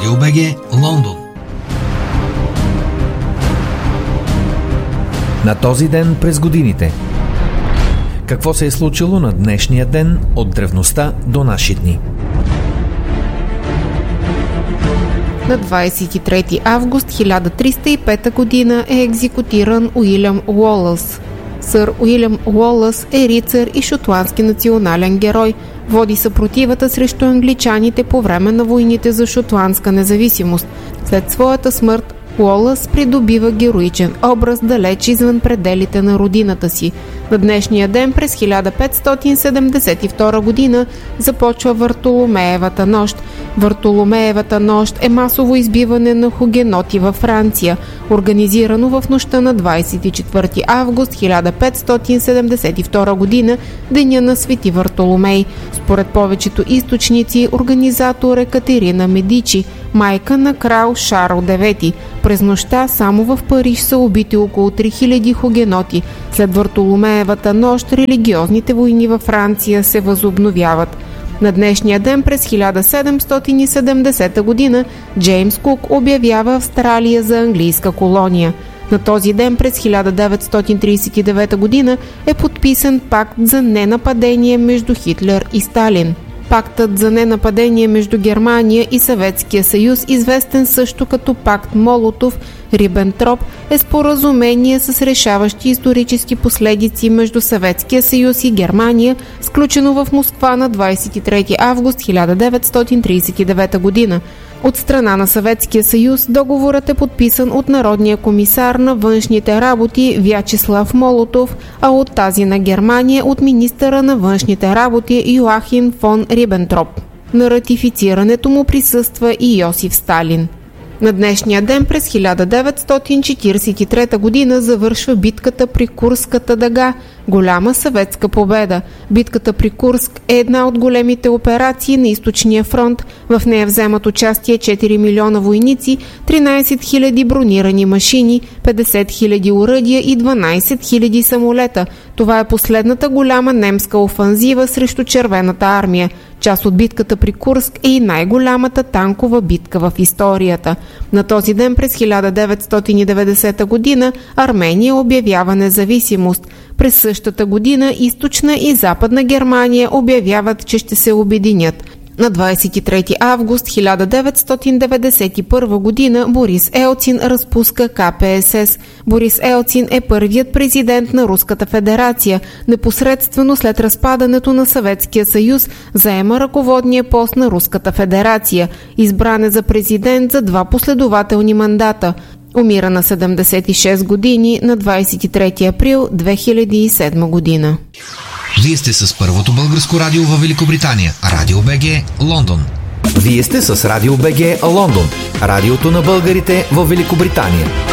Радио БГ, Лондон. На този ден през годините. Какво се е случило на днешния ден от древността до наши дни? На 23 август 1305 година е екзекутиран Уилям Уолъс. Сър Уилям Уолъс е рицар и шотландски национален герой. Води съпротивата срещу англичаните по време на войните за шотландска независимост. След своята смърт Уолъс придобива героичен образ далеч извън пределите на родината си. На днешния ден през 1572 година започва Вартоломеевата нощ. Вартоломеевата нощ е масово избиване на хугеноти във Франция, организирано в нощта на 24 август 1572 година, деня на Свети Вартоломей. Според повечето източници, организатор е Катерина Медичи, майка на крал Шарл IX. През нощта само в Париж са убити около 3000 хугеноти. След Вартоломеевата нощ религиозните войни във Франция се възобновяват. На днешния ден през 1770 година Джеймс Кук обявява Австралия за английска колония. На този ден през 1939 година е подписан пакт за ненападение между Хитлер и Сталин. Пактът за ненападение между Германия и Съветския съюз, известен също като пакт Молотов-Рибентроп, е споразумение с решаващи исторически последици между Съветския съюз и Германия, сключено в Москва на 23 август 1939 година. От страна на Съветския съюз договорът е подписан от народния комисар на външните работи Вячеслав Молотов, а от тази на Германия от министъра на външните работи Йоахим фон Рибентроп. На ратифицирането му присъства и Йосиф Сталин. На днешния ден през 1943 година завършва битката при Курската дъга, голяма съветска победа. Битката при Курск е една от големите операции на Източния фронт. В нея вземат участие 4 милиона войници, 13 000 бронирани машини, 50 000 оръдия и 12 000 самолета. Това е последната голяма немска офанзива срещу Червената армия. Част от битката при Курск е и най-голямата танкова битка в историята. На този ден през 1990 година Армения обявява независимост. През същата година Източна и Западна Германия обявяват, че ще се обединят. На 23 август 1991 година Борис Елцин разпуска КПСС. Борис Елцин е първият президент на Руската федерация. Непосредствено след разпадането на Съветския съюз заема ръководния пост на Руската федерация. Избран е за президент за 2 последователни мандата. Умира на 76 години на 23 април 2007 година. Вие сте с първото българско радио във Великобритания. Радио БГ, Лондон. Вие сте с Радио БГ, Лондон. Радиото на българите във Великобритания.